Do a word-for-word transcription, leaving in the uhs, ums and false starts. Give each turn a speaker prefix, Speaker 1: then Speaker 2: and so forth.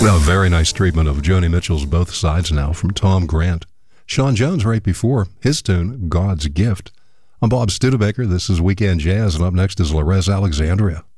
Speaker 1: Well, very nice treatment of Joni Mitchell's Both Sides now from Tom Grant. Sean Jones right before his tune, God's Gift. I'm Bob Studebaker. This is Weekend Jazz, and up next is Lorez Alexandria.